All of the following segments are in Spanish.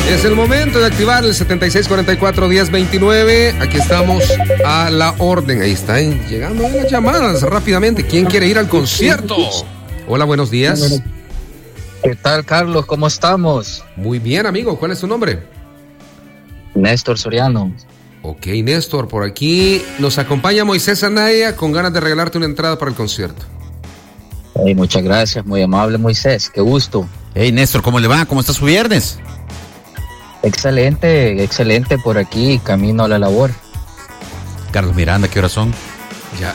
Es el momento de activar el 7644-1029. Aquí estamos a la orden. Ahí están llegando las llamadas rápidamente. ¿Quién quiere ir al concierto? Hola, buenos días. ¿Qué tal, Carlos? ¿Cómo estamos? Muy bien, amigo. ¿Cuál es tu nombre? Néstor Soriano. Ok, Néstor, por aquí nos acompaña Moisés Anaya con ganas de regalarte una entrada para el concierto. Hey, muchas gracias, muy amable Moisés, qué gusto. Hey, Néstor, ¿cómo le va? ¿Cómo está su viernes? Excelente, excelente por aquí, camino a la labor. Carlos Miranda, ¿qué horas son? Ya,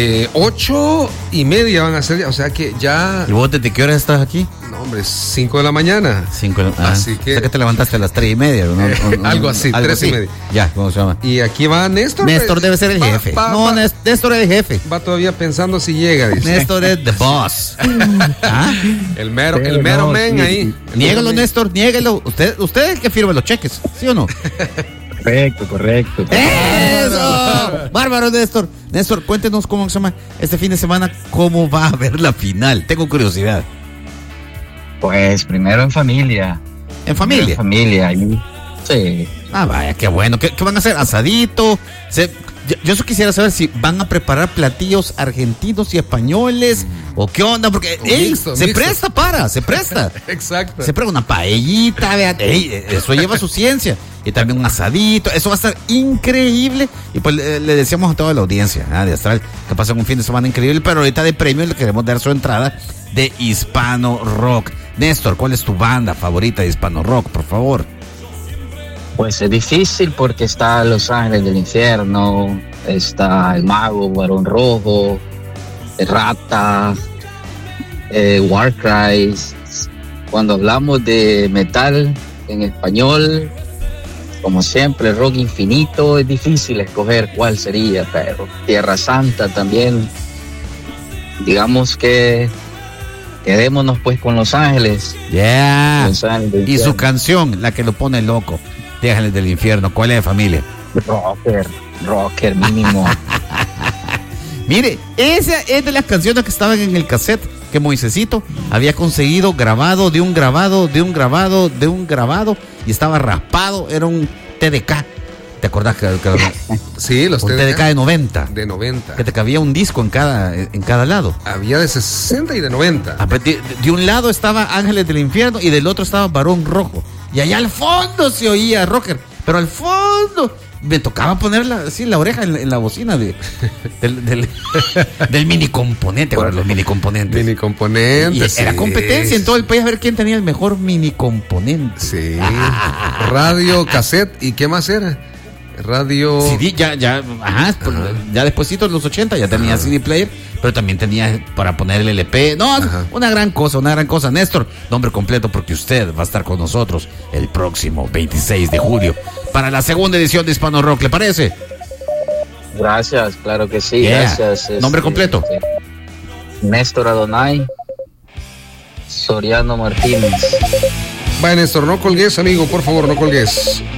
8:30 van a ser, o sea que ya... ¿Y vos desde qué horas estás aquí? No, hombre, 5 de la mañana. 5 de la Así que... O sea que te levantaste a las 3:30, ¿no? Algo así, 3:30. Ya, ¿cómo se llama? Y aquí va Néstor. Néstor debe ser el jefe. Néstor es el jefe. Va todavía pensando si llega, dice. Néstor es the boss. ¿Ah? El mero men ahí. Niégalo, Néstor, niégalo. Usted es el que firma los cheques, ¿sí o no? Correcto. ¡Eso! Bárbaro, Néstor. Néstor, cuéntenos cómo se llama este fin de semana, cómo va a ver la final. Tengo curiosidad. Pues primero en familia. ¿En familia? En familia, sí. Ah, vaya, qué bueno. ¿Qué van a hacer? ¿Asadito? Yo solo quisiera saber si van a preparar platillos argentinos y españoles o qué onda, porque se presta. Exacto. Se presta una paellita, vean, eso lleva su ciencia. Y también un asadito, eso va a estar increíble. Y pues le decíamos a toda la audiencia de Astral que pasen un fin de semana increíble, pero ahorita de premio le queremos dar su entrada de Hispano Rock. Néstor, ¿cuál es tu banda favorita de Hispano Rock, por favor? Pues es difícil porque está Los Ángeles del Infierno, está El Mago, Barón Rojo, Rata, Warcry. Cuando hablamos de metal en español, como siempre, rock infinito, es difícil escoger cuál sería, pero Tierra Santa también. Digamos que quedémonos pues con Los Ángeles. Yeah. Los Ángeles y su canción, la que lo pone loco. Ángeles del Infierno, ¿cuál es de familia? Rocker mínimo. Mire, esa es de las canciones que estaban en el cassette que Moisésito había conseguido grabado de un grabado y estaba raspado, era un TDK. ¿Te acordás que sí, los un TDK de 90? De 90. Que te cabía un disco en cada lado. Había de 60 y de 90. De un lado estaba Ángeles del Infierno y del otro estaba Barón Rojo. Y allá al fondo se oía rocker, pero al fondo me tocaba poner la oreja en la bocina del mini componente, bueno, los mini componentes. Mini componentes. Sí. Era competencia en todo el país a ver quién tenía el mejor mini componente. Sí. Radio, cassette, ¿y qué más era? Radio. CD, ya despuesito de los 80 ya tenía CD player, pero también tenía para poner el LP. No, una gran cosa. Néstor, nombre completo porque usted va a estar con nosotros el próximo 26 de julio para la segunda edición de Hispano Rock, ¿le parece? Gracias, claro que sí, gracias. Nombre completo. Néstor Adonai Soriano Martínez. Vaya, Néstor, no colgues, amigo, por favor, no colgues.